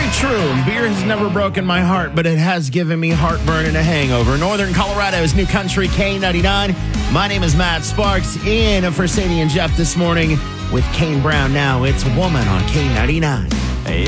true. Beer has never broken my heart, but it has given me heartburn and a hangover. Northern Colorado's New Country K99. My name is Matt Sparks, in for Sadie and Jeff this morning with Kane Brown. Now it's Woman on K99. Hey,